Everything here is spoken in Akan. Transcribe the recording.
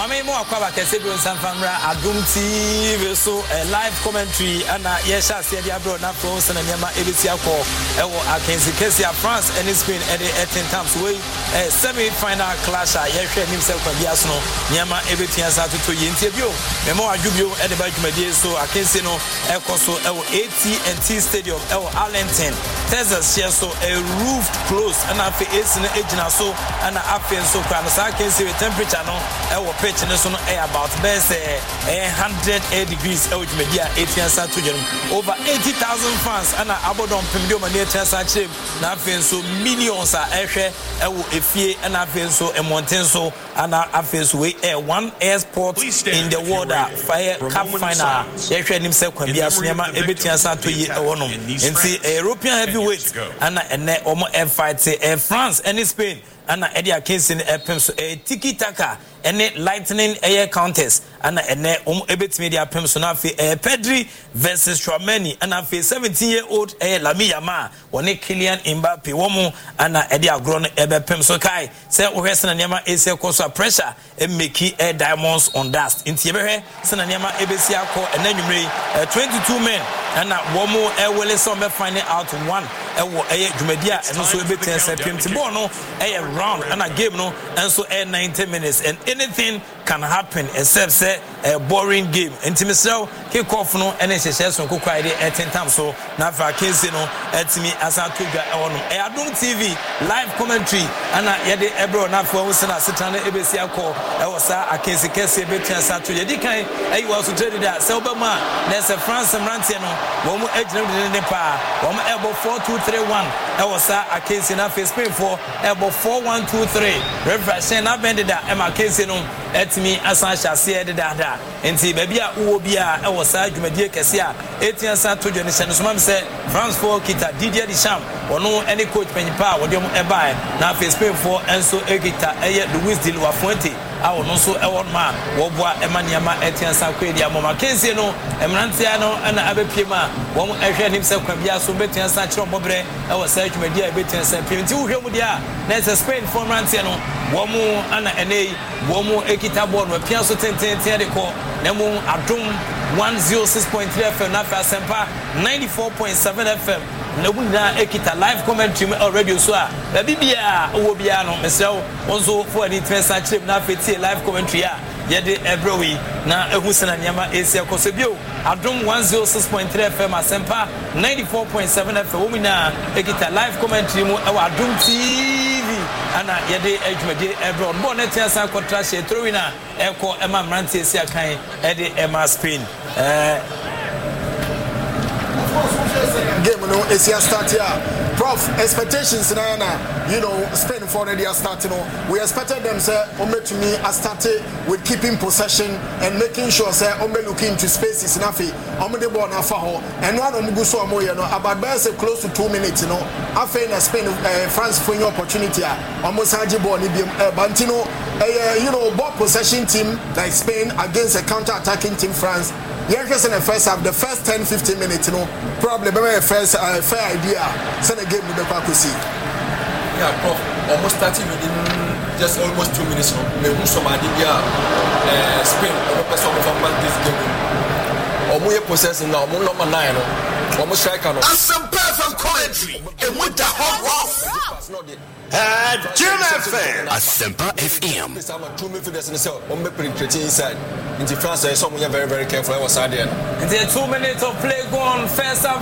Mami mo akwa kese bi Sanfamra Adum TV so live commentary ana yesha se dia bro na pro se na niema ebesi akọ ewo akensi kese ya France and Spain at the 18 times way semi final clash a yehwe nim se kwa bia so no niema ebetua sa to yentie bio memo adwubio e de ba dwumadie so akensi no ekoso ewo AT&T Stadium ewo Arlington Texas here so a roofed close and afi AC na ejina so ana afi so kwa no sa akensi with temperature no ewo pitch no so no about best 100 degrees ewo dwumadie a etua sa to dwum over 80,000 fans ana abodon pemdio mani etua sa chem na afi so millions a ehwe ewo efie ana afi so emonten so ana afi so we one airport in the world fire cup final yehwe nim se kwa bia so niema ebetua sa to yi ewo no enti European heavyweight ana ene omo fight France and Spain ana edi akensi ne epem so tiki taka ene lightning air counters ana ene ebetimi dia pem so na fe Pedri versus Chouameni ana fe 17-year-old Lamine Yamal woni Kylian Mbappe womu ana edi agro no ebepem so kai se ohwese na niema ese koso pressure make diamonds on dust inti ebehwe se na niema ebesi akọ enanwumre 22 men ana womu ewele so be find out one ewo dwumadia eno so ebetia sepem ti ball no round and a game no and so 90 minutes and anything can happen except say a boring game intimisel kick off no and so ko kwai dey 10 times so na fa kensi no etimi asanto gwa e no Adum TV live commentary ana yede ebro na fa wo sena setan na ebesi akọ e wo sa akensi kese betia sato yedi kan ayi wo so trade da se obama na se France mrantie no wo mu agina de pa wo mu ebo 4-2-3-1 e wo sa akensi na face pay for ebo 4-1-2-3 refresh na bend da e ma kensi no etimi asan hyase de da enti ba bia uwo bia e wo sa dwumadie kese a etia sato dwene se no so mam se France 4 kita Didier Deschamps wono any coach penyipa wo dem e bae na face pay for enso ekita eye Luis de la Fuente awo no so ewon ma wo boa emaniama etiansa kwedi amoma kensie no emrantia no na abepiem wo ehwe nim se kwa bia so betiansa kire obobre ewo sa dwumadi a betiansa pimti wo hwemu dia na se Spain for rantia no wo mu ana enei wo mu ekita ball no pia so tenten de ko na mu Adum 106.3 FM na fa Sempa 94.7 FM na wuna ekita live commentary already so a bibia wo bia no mesrew onzo for any transfer trip na feti live commentary a yede ebrowi na ehusena niama esi akosebio Adum 106.3 FM Asempa 94.7 FM wo mina ekita live commentary mu e Adum TV ana yede adwumade ebro bo na tiasa kontra she trowina eko ema mrante esi akan ede ema Spain game no Asia start here. Prof, expectations na Spain for already are starting. We expected them say to me I started with keeping possession and making sure say looking to spaces enough. The ball na faho and one go so about best close to 2 minutes after na Spain France for your opportunity almost haji ball ni bantino ball possession team like Spain against a counter-attacking team France. Yes, in the first half, the first 10-15 minutes, probably the first fair idea. Send a game with the Pakusi. Yeah, Prof. Almost starting within just almost 2 minutes. Me who some idea Spain or person from this game. Omuye possessing now, omu number 9. Omu striker no. And some perfect commentary. And with the hot rough. Jim FM. Asempa FM. This time 2 midfielders in the cell. Omu penetrating inside. In France, someone very, very careful. I was there. And there 2 minutes of play gone. First half.